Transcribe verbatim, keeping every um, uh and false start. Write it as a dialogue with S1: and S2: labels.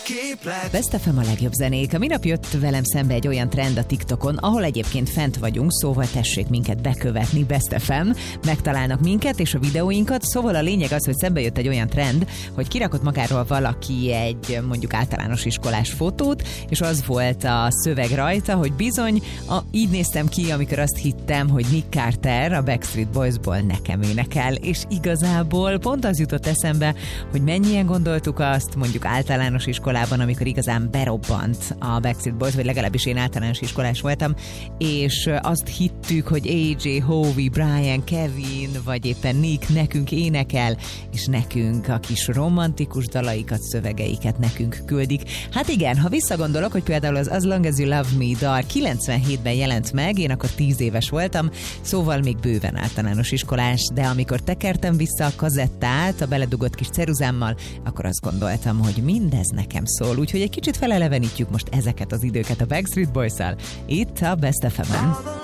S1: képlet.
S2: Best ef em a legjobb zenék. A minap jött velem szembe egy olyan trend a TikTokon, ahol egyébként fent vagyunk, szóval tessék minket bekövetni, Best ef em, megtalálnak minket és a videóinkat, szóval a lényeg az, hogy szembe jött egy olyan trend, hogy kirakott magáról valaki egy mondjuk általános iskolás fotót, és az volt a szöveg rajta, hogy bizony, a, így néztem ki, amikor azt hittem, hogy Nick Carter a Backstreet Boysból nekem énekel, és igazából pont az jutott eszembe, hogy mennyien gondoltuk azt mondjuk általános iskolában, amikor igazán berobbant a Backstreet Boys, vagy legalábbis én általános iskolás voltam, és azt hittük, hogy á jé, Howie, Brian, Kevin, vagy éppen Nick nekünk énekel, és nekünk a kis romantikus dalaikat, szövegeiket nekünk küldik. Hát igen, ha visszagondolok, hogy például az As Long As You Love Me dal kilencvenhétben jelent meg, én akkor tíz éves voltam, szóval még bőven általános iskolás, de amikor tekertem vissza a kazettát a beledugott kis ceruzámmal, akkor azt gondoltam, hogy mindez nekem szól, úgyhogy egy kicsit felelevenítjük most ezeket az időket a Backstreet Boys-szal. Itt a Best ef em-en.